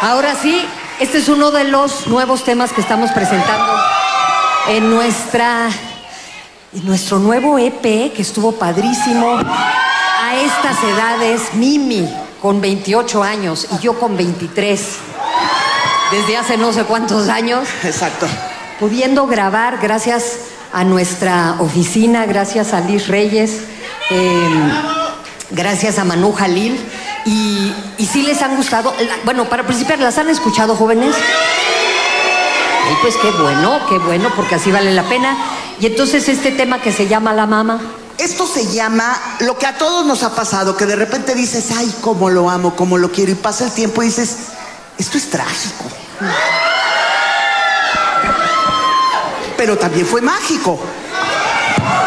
Ahora sí, este es uno de los nuevos temas que estamos presentando en nuestro nuevo EP, que estuvo padrísimo. A estas edades, Mimi con 28 años y yo con 23, desde hace no sé cuántos años. Exacto. Pudiendo grabar gracias a nuestra oficina, gracias a Liz Reyes, gracias a Manu Jalil. Y sí les han gustado. Bueno, para principiar, ¿las han escuchado, jóvenes? Ay, pues qué bueno, porque así vale la pena. Y entonces este tema que se llama La Mama. Esto se llama lo que a todos nos ha pasado, que de repente dices, ay, cómo lo amo, cómo lo quiero, y pasa el tiempo y dices, esto es trágico. Pero también fue mágico.